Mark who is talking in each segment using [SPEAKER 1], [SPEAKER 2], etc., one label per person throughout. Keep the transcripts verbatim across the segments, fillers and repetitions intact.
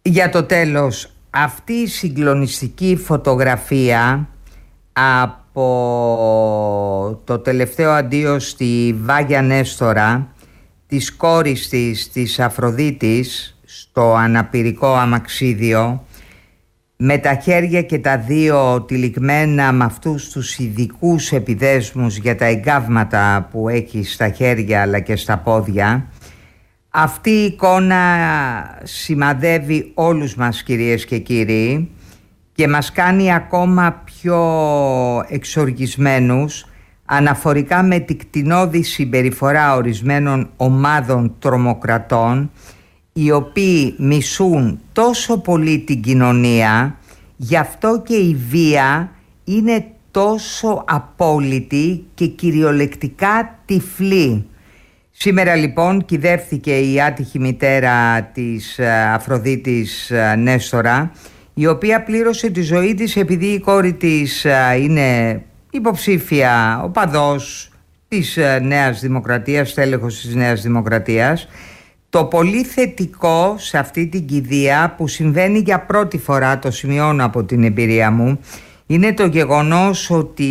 [SPEAKER 1] Για το τέλος, αυτή η συγκλονιστική φωτογραφία από το τελευταίο αντίο στη Βάγια Νέστορα της κόρης της, της Αφροδίτης, στο αναπηρικό αμαξίδιο, με τα χέρια και τα δύο τυλιγμένα με αυτούς τους ειδικούς επιδέσμους για τα εγκάβματα που έχει στα χέρια αλλά και στα πόδια. Αυτή η εικόνα σημαδεύει όλους μας, κυρίες και κύριοι, και μας κάνει ακόμα πιο εξοργισμένους αναφορικά με την κτηνώδη συμπεριφορά ορισμένων ομάδων τρομοκρατών, οι οποίοι μισούν τόσο πολύ την κοινωνία, γι' αυτό και η βία είναι τόσο απόλυτη και κυριολεκτικά τυφλή. Σήμερα λοιπόν κυδεύθηκε η άτυχη μητέρα της Αφροδίτης Νέστορα, η οποία πλήρωσε τη ζωή της επειδή η κόρη της είναι υποψήφια οπαδός της Νέας Δημοκρατίας, τέλεχος της Νέας Δημοκρατίας. Το πολύ θετικό σε αυτή την κηδεία, που συμβαίνει για πρώτη φορά, το σημειώνω από την εμπειρία μου, είναι το γεγονός ότι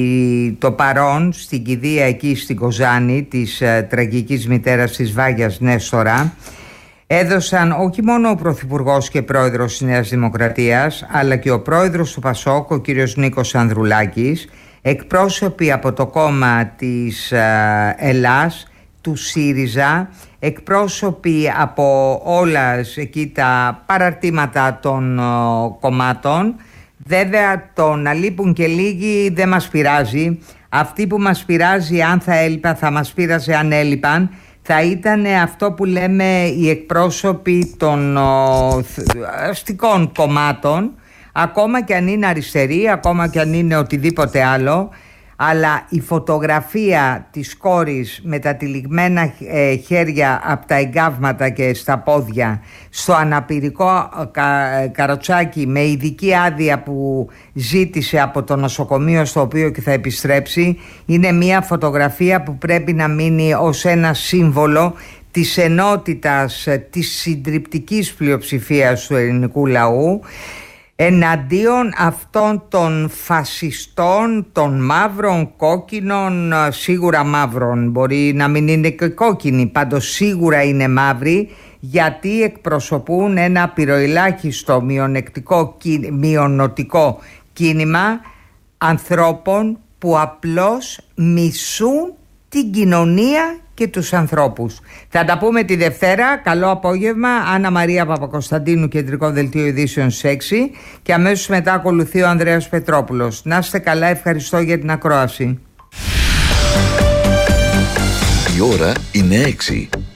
[SPEAKER 1] το παρόν στην κηδεία εκεί στην Κοζάνη της ε, τραγικής μητέρας της Βάγιας Νέστορα έδωσαν όχι μόνο ο Πρωθυπουργός και Πρόεδρος της Νέας Δημοκρατίας, αλλά και ο Πρόεδρος του Πασόκ, ο κύριος Νίκος Ανδρουλάκης, εκπρόσωποι από το κόμμα της ε, Ελλάς, του ΣΥΡΙΖΑ, εκπρόσωποι από όλα εκεί τα παραρτήματα των ε, κομμάτων. Βέβαια, το να λείπουν και λίγοι δεν μας πειράζει. Αυτοί που μας πειράζει, αν θα έλειπαν, θα μας πείραζε αν έλειπαν, θα ήταν αυτό που λέμε οι εκπρόσωποι των ο, αστικών κομμάτων, ακόμα και αν είναι αριστεροί, ακόμα και αν είναι οτιδήποτε άλλο. Αλλά η φωτογραφία της κόρης με τα τυλιγμένα ε, χέρια από τα εγκάβματα και στα πόδια στο αναπηρικό κα, καροτσάκι με ειδική άδεια που ζήτησε από το νοσοκομείο στο οποίο και θα επιστρέψει, είναι μια φωτογραφία που πρέπει να μείνει ως ένα σύμβολο της ενότητας, της συντριπτικής πλειοψηφίας του ελληνικού λαού εναντίον αυτών των φασιστών, των μαύρων, κόκκινων, σίγουρα μαύρων, μπορεί να μην είναι και κόκκινοι, πάντως σίγουρα είναι μαύροι, γιατί εκπροσωπούν ένα απειροελάχιστο μειονοτικό κίνημα ανθρώπων που απλώς μισούν την κοινωνία και τους ανθρώπους. Θα τα πούμε τη Δευτέρα. Καλό απόγευμα. Άννα Μαρία Παπακοσταντίνου, κεντρικό δελτίο ειδήσεων έξι, και αμέσως μετά ακολουθεί ο Ανδρέας Πετρόπουλος. Να είστε καλά, ευχαριστώ για την ακρόαση.
[SPEAKER 2] Η ώρα είναι έξι.